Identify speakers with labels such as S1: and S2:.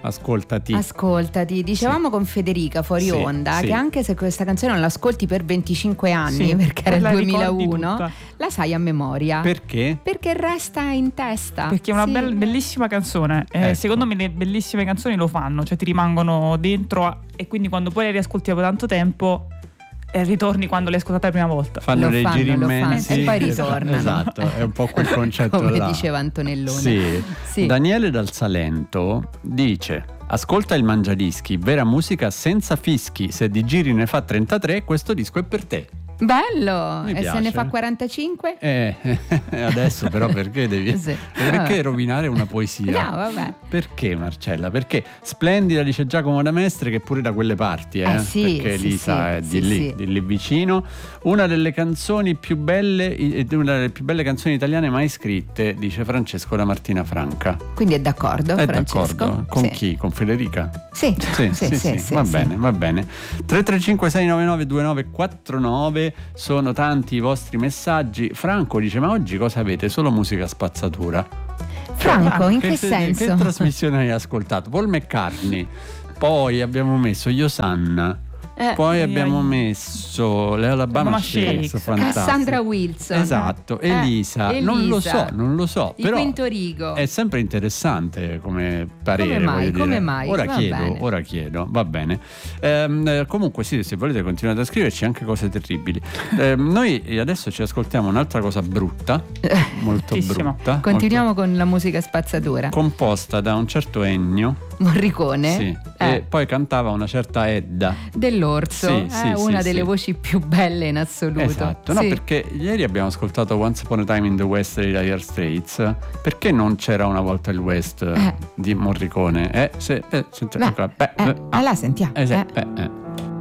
S1: Ascoltati. Dicevamo con Federica fuori onda che anche se questa canzone non l'ascolti per 25 anni, perché era il 2001, la sai a memoria.
S2: Perché?
S1: Perché resta in testa.
S3: Perché è una bellissima canzone. Secondo me le bellissime canzoni lo fanno, cioè ti rimangono dentro, e quindi quando poi le riascolti dopo tanto tempo e ritorni quando l'hai ascoltata la prima volta.
S2: Fanno dei giri immensi
S1: e poi ritornano.
S2: Esatto, è un po' quel concetto
S1: come
S2: là.
S1: diceva Antonellone.
S2: Sì. Daniele dal Salento dice: ascolta il Mangiadischi, vera musica senza fischi, se di giri ne fa 33 questo disco è per te.
S1: Bello!
S2: Mi
S1: e
S2: piace.
S1: se ne fa 45?
S2: Adesso però perché devi perché rovinare una poesia?
S1: No, vabbè.
S2: Perché, Marcella? Perché splendida, dice Giacomo da Mestre, che pure da quelle parti, perché Elisa è di lì vicino. Una delle canzoni più belle, una delle più belle canzoni italiane mai scritte, dice Francesco da Martina Franca.
S1: Quindi è d'accordo, Francesco?
S2: D'accordo. Con chi? Con Federica?
S1: Sì.
S2: Va bene. 335 699 2949. Sono tanti i vostri messaggi. Franco dice: ma oggi cosa avete? Solo musica spazzatura?
S1: Franco, in che senso?
S2: Che trasmissione hai ascoltato? Paul McCartney, poi abbiamo messo Yosanna, poi abbiamo messo le Alabama Shakes,
S1: Cassandra Wilson,
S2: esatto, Elisa. Non lo so,
S1: il
S2: però
S1: Quinto Rigo.
S2: è sempre interessante come parere.
S1: Come mai?
S2: Ora chiedo, va bene. Comunque sì, se volete continuate a scriverci anche cose terribili. Noi adesso ci ascoltiamo un'altra cosa brutta, molto brutta.
S1: Continuiamo con la musica spazzatura,
S2: composta da un certo Ennio
S1: Morricone,
S2: e poi cantava una certa Edda
S1: dell'Orso, una delle voci più belle in assoluto.
S2: Esatto, no, perché ieri abbiamo ascoltato Once Upon a Time in the West dei Dire Straits. Perché non c'era una volta il West di Morricone?
S1: Allora sentiamo.